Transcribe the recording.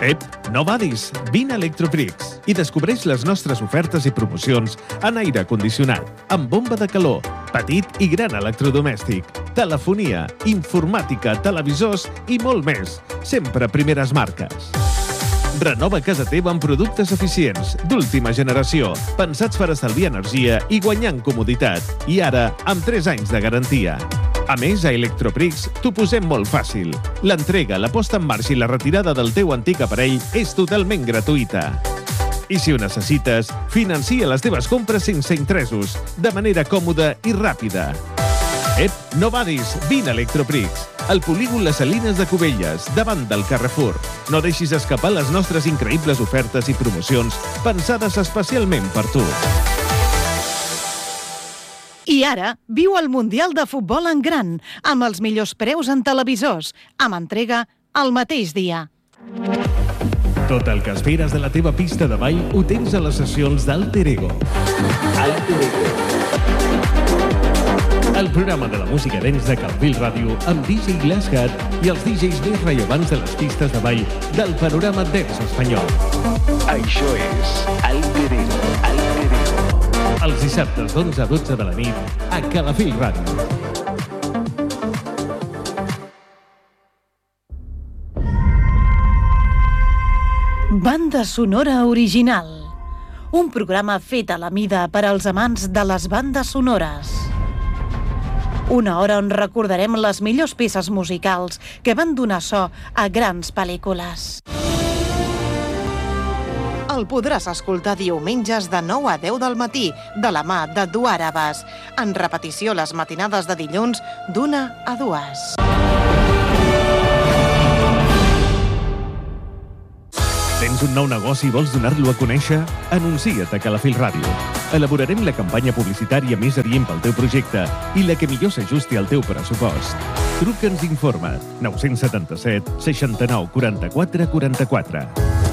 Ep, no badis, vine a Electroprix i descobreix les nostres ofertes i promocions en aire condicionat, amb bomba de calor, petit i gran electrodomèstic, telefonia, informàtica, televisors i molt més, sempre primeres marques. Renova casa teva amb productes eficients, d'última generació, pensats per estalviar energia i guanyar en comoditat. I ara, amb 3 anys de garantia. A més, a Electroprix t'ho posem molt fàcil. L'entrega, la posta en marxa i la retirada del teu antic aparell és totalment gratuïta. I si ho necessites, financia les teves compres sense interessos, de manera còmoda i ràpida. Ep, no badis, vine a Electroprix, al polígon Les Salines de Cubelles, davant del Carrefour. No deixis escapar les nostres increïbles ofertes i promocions pensades especialment per tu. I ara, viu el Mundial de Futbol en gran, amb els millors preus en televisors, amb entrega el mateix dia. Tot el que esperes de la teva pista de ball ho tens a les sessions d'Alter Ego. Alter Ego. El programa de la música dance de Calafell Ràdio amb DJ Glasshat i els DJs més rellevants de les pistes de ball del panorama dance espanyol. Això és Alter Ego. Alter Ego. Els dissabtes d'11 a 12 de la nit a Calafell Ràdio. Banda sonora original. Un programa fet a la mida per als amants de les bandes sonores. Una hora on recordarem les millors peces musicals que van donar so a grans pel·lícules. El podràs escoltar diumenges de 9 a 10 del matí, de la mà de Duar Abbas. En repetició les matinades de dilluns d'1 a 2. Tens un nou negoci i vols donar-lo a conèixer? Anuncia't a Calafell Ràdio. Elaborarem la campanya publicitària més adient pel teu projecte i la que millor s'ajusti al teu pressupost. Truca'ns i informa't. 977 69 44 44.